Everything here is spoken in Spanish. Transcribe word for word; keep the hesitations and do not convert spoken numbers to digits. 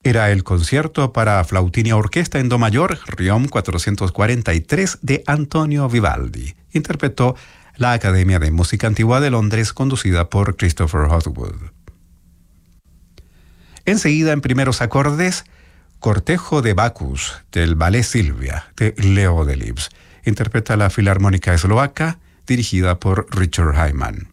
Era el concierto para flautín y orquesta en do mayor, Riom cuatrocientos cuarenta y tres, de Antonio Vivaldi. Interpretó la Academia de Música Antigua de Londres, conducida por Christopher Hogwood. Enseguida, en primeros acordes, Cortejo de Bacchus, del Ballet Silvia, de Leo Delibes. Interpreta la Filarmónica Eslovaca, dirigida por Richard Hyman.